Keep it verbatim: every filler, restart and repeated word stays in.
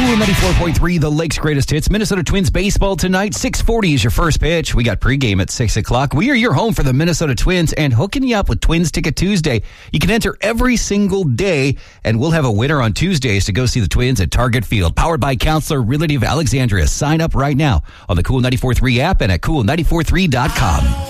Cool ninety-four point three, the Lake's greatest hits. Minnesota Twins baseball tonight. six forty is your first pitch. We got pregame at six o'clock. We are your home for the Minnesota Twins and hooking you up with Twins Ticket Tuesday. You can enter every single day, and we'll have a winner on Tuesdays to go see the Twins at Target Field. Powered by Counselor Realty of Alexandria. Sign up right now on the Cool ninety-four point three app and at cool nine four three dot com.